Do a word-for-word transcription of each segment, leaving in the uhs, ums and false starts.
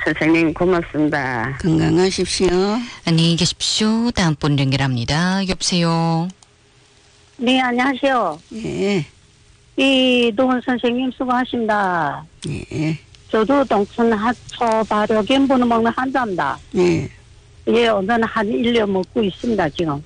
선생님 고맙습니다. 건강하십시오. 안녕히 계십시오. 다음 분 연결합니다. 여보세요. 네, 안녕하세요. 예. 이동훈 선생님 수고하십니다. 예. 저도 동천 하초 발효 견분을 먹는 환자입니다. 예. 예, 오늘 한 일 년 먹고 있습니다, 지금.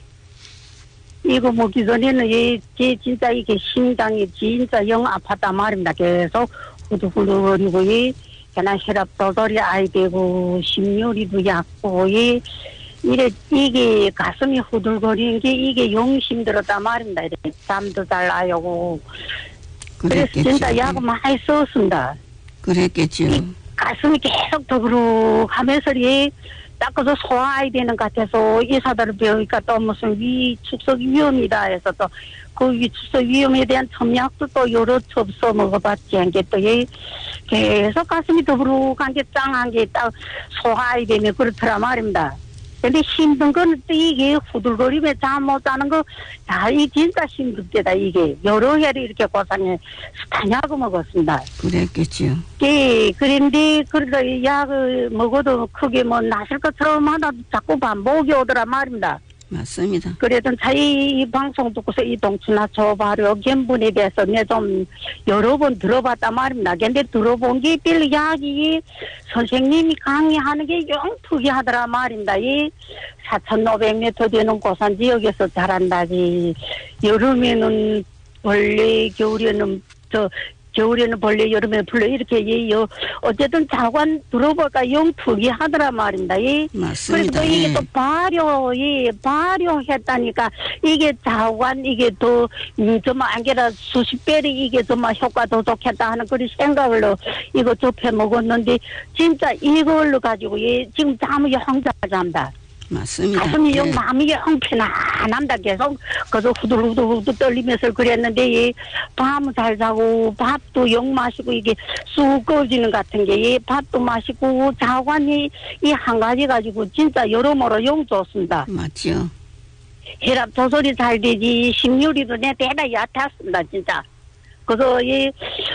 이거 먹기 전에는 예, 제 진짜 이게 심장이 진짜 영 아팠단 말입니다. 계속 후두후두거리고, 이 그냥 혈압 조절이 아이 되고, 심혈이도 약고, 이 이래, 이게 가슴이 후들거리는 게 이게 영 힘들었단 말입니다. 이래 잠도 잘 안 오고. 그래서 진짜 약을 많이 썼습니다. 그랬겠죠. 가슴이 계속 더부룩하면서 이 닦아서 소화해야 되는 것 같아서 의사들을 배우니까 또 무슨 위 축소 위험이다 해서 또 그 위 축소 위험에 대한 첨약도 또 여러 첩 써먹어봤지 한 게 또 계속 가슴이 더부룩한 게 짱한 게 딱 소화해야 되면 그렇더라 말입니다. 근데 힘든 건 또 이게 후들거리며 잠 못 자는 거, 야, 이 진짜 힘들대다, 이게. 여러 해를 이렇게 고생해, 스타냐고 먹었습니다. 그랬겠죠. 예, 그런데, 그러니까 약을 먹어도 크게 뭐 나실 것처럼 하나 자꾸 반복이 오더라 말입니다. 맞습니다. 그래도 자이 이 방송 듣고서 이 동춘하초 발효 견분에 대해서 내 좀 여러 번 들어봤단 말입니다. 근데 들어본 게 별 약이 선생님이 강의하는 게 영 특이하더라 말입니다. 이 사천오백 미터 되는 고산 지역에서 자란다지. 여름에는 벌레, 겨울에는 저 겨울에는 벌레, 여름에 벌레 이렇게 예요. 어쨌든 자관 들어볼까 영 특이하더라 말입니다. 예. 맞습니다. 그래서 이게 예. 또 발효, 예, 발효했다니까 이게 자관 이게 더 음, 정말 안게라 수십 배리 이게 정말 효과 더 좋겠다 하는 그런 생각으로 이거 접해 먹었는데 진짜 이걸로 가지고 예, 지금 잠이 영잘 잡니다. 맞습니다. 가슴이 예. 영 마음이 영 편안합니다. 계속 그래서 후들후들후들 떨리면서 그랬는데 이 밤 잘 자고 밥도 영 마시고 이게 쑥 꺼지는 같은 게 이 밥도 마시고 자관이 이 한 가지 가지고 진짜 여러모로 영 좋습니다. 맞죠. 혈압 조절이 잘 되지 심혈이도 내 대단히 얕았습니다 진짜. 그래서 이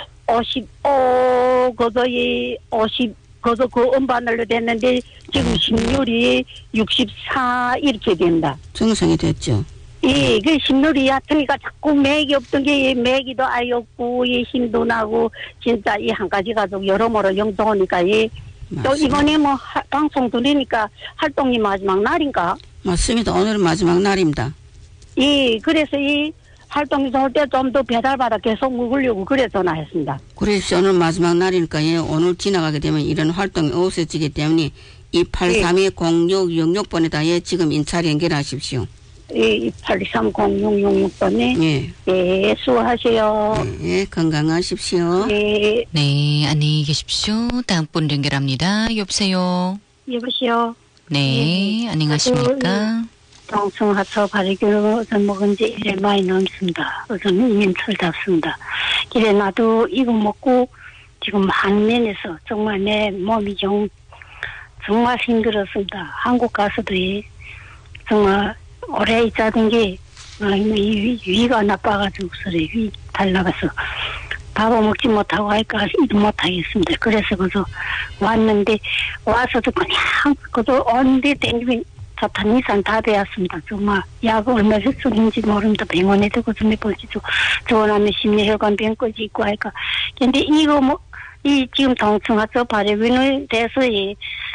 오십오 그래서 이 오십 그래서 그 음반으로 됐는데 지금 심혈이 육십사 이렇게 된다. 정상이 됐죠. 예, 그 심혈이 얕으니까 자꾸 맥이 없던 게 맥이도 아예 없고 예, 힘도 나고 진짜 이 한 가지 가지고 여러모로 영 좋으니까 예. 또 이번에 뭐 하, 방송 들으니까 활동이 마지막 날인가? 맞습니다. 오늘은 마지막 날입니다. 예, 그래서 이 활동이 좋을 때 좀 더 배달받아 계속 먹으려고 그래 전화했습니다. 그래서 오늘 마지막 날이니까 예, 오늘 지나가게 되면 이런 활동이 없어지기 때문에 이팔삼이 공육육육 번에다 예, 지금 인차를 연결하십시오. 예, 이팔삼 공육육육 번에 예. 예, 수고하세요. 예, 예, 건강하십시오. 예. 네, 안녕히 계십시오. 다음 분 연결합니다. 여보세요. 여보세요. 네, 안녕하십니까? 동청하초 발효를 먹은 지 일 년 많이 넘습니다. 요즘 이민철 잡습니다. 그래 나도 이거 먹고 지금 한 면에서 정말 내 몸이 좀 정말 힘들었습니다. 한국 가서도 정말 오래 있자던 게 위가 나빠가지고 그래 위 달라가서 밥을 먹지 못하고 하니까 일도 못하겠습니다. 그래서 그저 왔는데 와서도 그냥 그저 온데 땡기면 사탄 이상 다 되었습니다. 정말 약 얼마나 쓰는지 모릅니다. 병원에 두고 좀 해보지도 좋아하면 심리혈관병 까지 있고 하니까 근데 이거 뭐 이 지금 동청하초 발효균에 대해서 이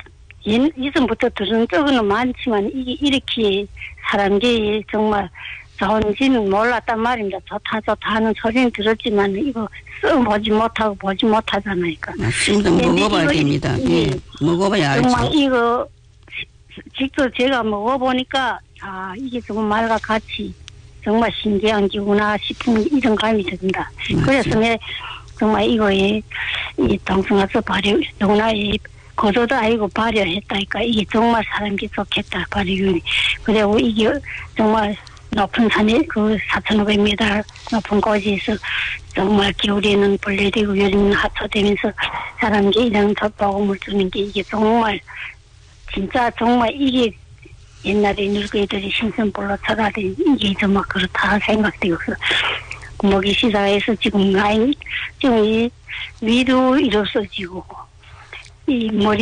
이전부터 들은 적은 많지만 이게 이렇게 사는 게 정말 좋은지는 몰랐단 말입니다. 좋다 좋다 하는 소리는 들었지만 이거 써보지 못하고 보지 못하잖아요. 맞습니다. 먹어봐야 됩니다. 예, 먹어봐야 알죠. 정말 이거 직접 제가 먹어보니까 아 이게 정말과 같이 정말 신기한 기구나 싶은 이런 감이 듭니다. 맞죠. 그래서 내 정말 이거에 이 동성화서 발효 누구나 이 거저도 아니고 발효했다니까 이게 정말 사람이 좋겠다 발효균이. 그리고 이게 정말 높은 산에 그 사천오백 미터 높은 곳에서 정말 겨울에는 벌레되고 여름에는 하초되면서 사람에게 이런 젖보금을 주는 게 이게 정말 진짜 정말 이게 옛날에 늙은이들이 신선볼로 찾아다니 이게 정말 그렇다 생각되고 먹이 시사에서 지금 라인 지금 이 위도 일어서지고 이 머리